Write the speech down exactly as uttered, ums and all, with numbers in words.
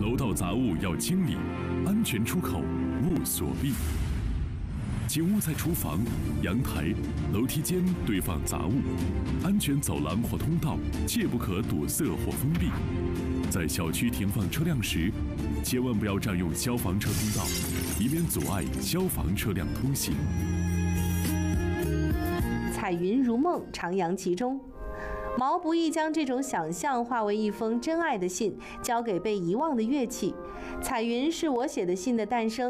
楼道杂物要清理，安全出口勿锁闭。请勿在厨房、阳台、楼梯间堆放杂物，安全走廊或通道切不可堵塞或封闭。在小区停放车辆时，千万不要占用消防车通道，以免阻碍消防车辆通行。 彩云如梦，徜徉其中。毛不易将这种想象化为一封真爱的信，交给被遗忘的乐器。彩云是我写的信的诞生。